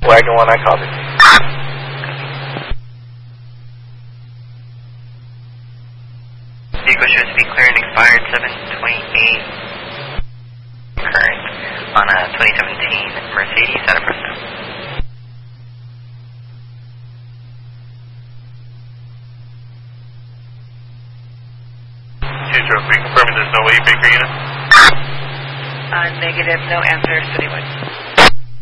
Wagon 1, I copy. Vehicle shows to be clear and expired 7/28 current on a 2017 Mercedes Santa Presto. Confirming there's no way baker unit? Negative, no answer, Citywide.